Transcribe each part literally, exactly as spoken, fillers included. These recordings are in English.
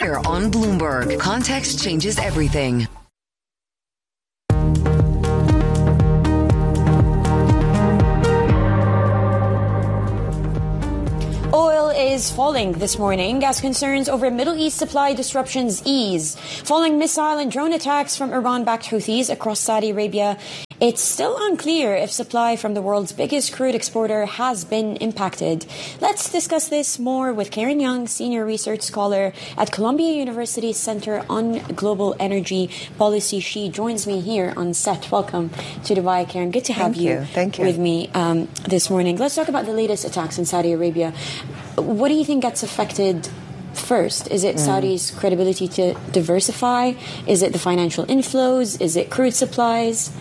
Here on Bloomberg, context changes everything. Oil is falling this morning as concerns over Middle East supply disruptions ease. Following missile and drone attacks from Iran-backed Houthis across Saudi Arabia, it's still unclear if supply from the world's biggest crude exporter has been impacted. Let's discuss this more with Karen Young, Senior Research Scholar at Columbia University's Center on Global Energy Policy. She joins me here on set. Welcome to Dubai, Karen. Good to have Thank you. Thank you. with me um, this morning. Let's talk about the latest attacks in Saudi Arabia. What do you think gets affected first? Is it mm. Saudi's credibility to diversify? Is it the financial inflows? Is it crude supplies?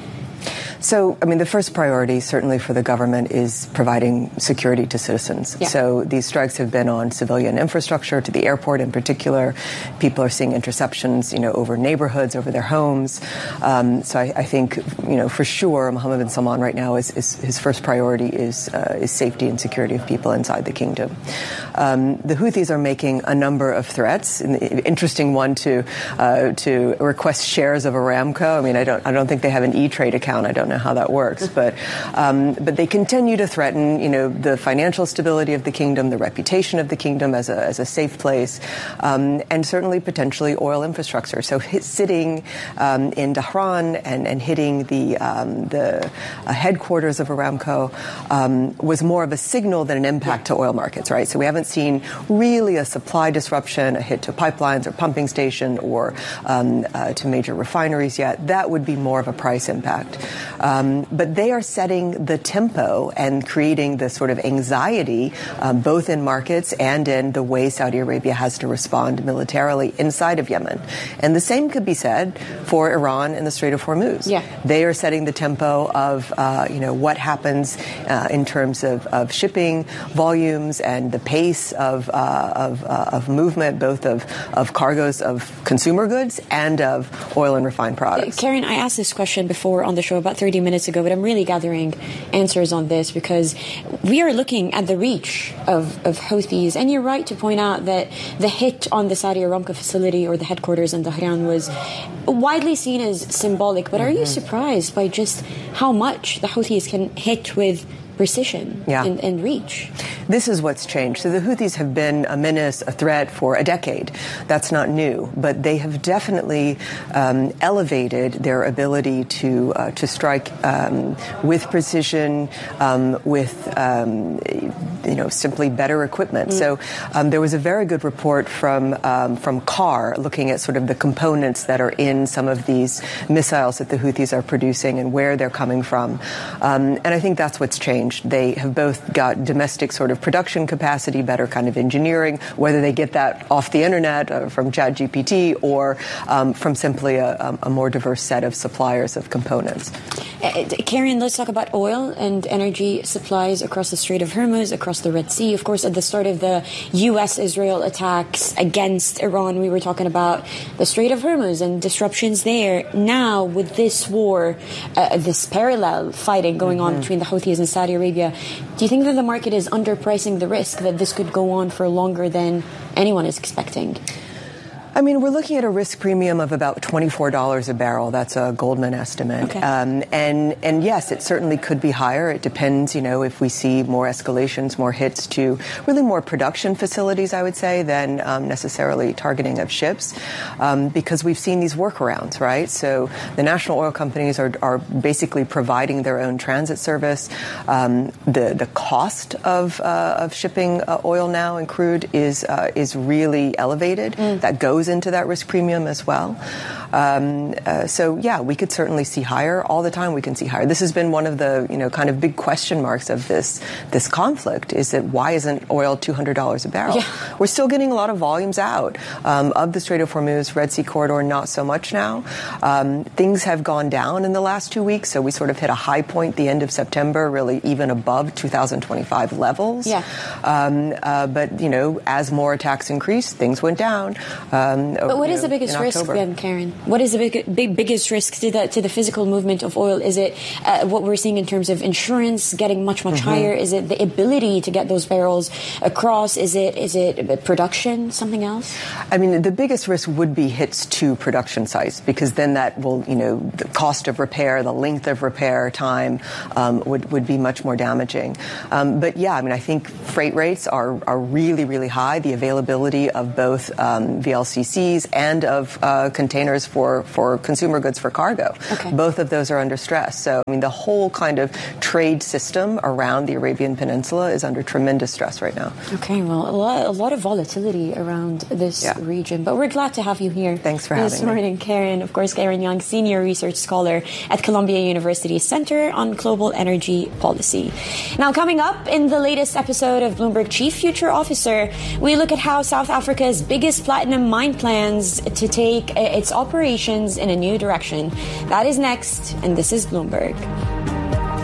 So, I mean, the first priority, certainly for the government, is providing security to citizens. Yeah. So these strikes have been on civilian infrastructure, to the airport in particular. People are seeing interceptions, you know, over neighborhoods, over their homes. Um, so I, I think, you know, for sure, Mohammed bin Salman right now is, is his first priority is uh, is safety and security of people inside the kingdom. Um, the Houthis are making a number of threats. An interesting one to uh, to request shares of Aramco. I mean, I don't I don't think they have an E-Trade account. I don't know how that works, but um, but they continue to threaten, you know, the financial stability of the kingdom, the reputation of the kingdom as a as a safe place, um, and certainly potentially oil infrastructure. So hit, sitting um, in Dhahran and, and hitting the um, the uh, headquarters of Aramco um, was more of a signal than an impact to oil markets, right? So we haven't seen really a supply disruption, a hit to pipelines or pumping station or um, uh, to major refineries yet. That would be more of a price impact. Um, but they are setting the tempo and creating the sort of anxiety, um, both in markets and in the way Saudi Arabia has to respond militarily inside of Yemen. And the same could be said for Iran and the Strait of Hormuz. Yeah. They are setting the tempo of, uh, you know, what happens uh, in terms of, of shipping volumes and the pace of uh, of, uh, of movement, both of, of cargoes of consumer goods and of oil and refined products. Karen, I asked this question before on the show about thirty minutes ago, but I'm really gathering answers on this because we are looking at the reach of, of Houthis. And you're right to point out that the hit on the Saudi Aramco facility or the headquarters in Dhahran was widely seen as symbolic. But are you surprised by just how much the Houthis can hit with precision yeah. and, and reach? This is what's changed. So the Houthis have been a menace, a threat for a decade. That's not new, but they have definitely um, elevated their ability to uh, to strike um, with precision, um, with um, you know simply better equipment. Mm. So um, there was a very good report from um, from C A R looking at sort of the components that are in some of these missiles that the Houthis are producing and where they're coming from. Um, and I think that's what's changed. They have both got domestic sort of production capacity, better kind of engineering, whether they get that off the internet uh, from ChatGPT or um, from simply a, a more diverse set of suppliers of components. Uh, Karen, let's talk about oil and energy supplies across the Strait of Hormuz, across the Red Sea. Of course, at the start of the U S Israel attacks against Iran, we were talking about the Strait of Hormuz and disruptions there. Now, with this war, uh, this parallel fighting going mm-hmm. on between the Houthis and Saudi Arabia, do you think that the market is underpricing the risk that this could go on for longer than anyone is expecting? I mean, we're looking at a risk premium of about twenty-four dollars a barrel. That's a Goldman estimate. Okay. Um, and, and yes, it certainly could be higher. It depends, you know, if we see more escalations, more hits to really more production facilities, I would say, than um, necessarily targeting of ships, um, because we've seen these workarounds, right? So the national oil companies are, are basically providing their own transit service. Um, the, the cost of, uh, of shipping uh, oil now and crude is, uh, is really elevated. Mm. That goes into that risk premium as well. Um, uh, so, yeah, we could certainly see higher. All the time we can see higher. This has been one of the, you know, kind of big question marks of this this conflict is that why isn't oil two hundred dollars a barrel? Yeah. We're still getting a lot of volumes out um, of the Strait of Hormuz, Red Sea corridor, not so much now. Um, things have gone down in the last two weeks, so we sort of hit a high point the end of September, really even above two thousand twenty-five levels. Yeah. Um, uh, but, you know, as more attacks increased, things went down. Uh, Um, but what is know, the biggest risk then, Karen? What is the big, big, biggest risk to the to the physical movement of oil? Is it uh, what we're seeing in terms of insurance getting much much mm-hmm. higher? Is it the ability to get those barrels across? Is it is it production? Something else? I mean, the biggest risk would be hits to production sites, because then that will, you know, the cost of repair, the length of repair time um, would would be much more damaging. Um, but yeah, I mean, I think freight rates are are really really high. The availability of both um, V L C Cs and of uh, containers for for consumer goods for cargo, okay. both of those are under stress. So I mean, the whole kind of trade system around the Arabian Peninsula is under tremendous stress right now. Okay, well, a lot, a lot of volatility around this yeah. region, but we're glad to have you here. Thanks for this having me. This morning, Karen. Of course, Karen Young, Senior Research Scholar at Columbia University Center on Global Energy Policy. Now, coming up in the latest episode of Bloomberg Chief Future Officer, we look at how South Africa's biggest platinum mine plans to take its operations in a new direction. That is next, and this is Bloomberg.